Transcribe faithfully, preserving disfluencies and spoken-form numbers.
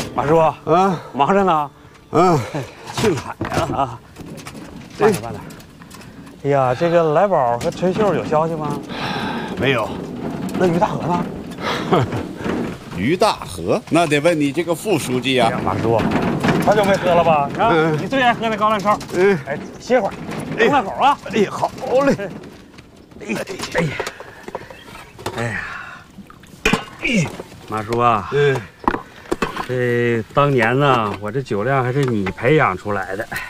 马叔， 啊， 忙着呢。 嗯， 庆海呀啊！慢点慢点。哎呀，这个来宝和陈秀有消息吗？ 没有。 那于大河呢？ 于大河，那得问你这个副书记呀、 哎呀，马叔，好久没喝了吧？啊， 嗯你最爱喝那高粱烧。 嗯， 哎，歇会儿，等两口啊。 哎，好嘞。 哎哎哎呀，哎，马叔啊， 嗯， 这当年呢，我这酒量还是你培养出来的。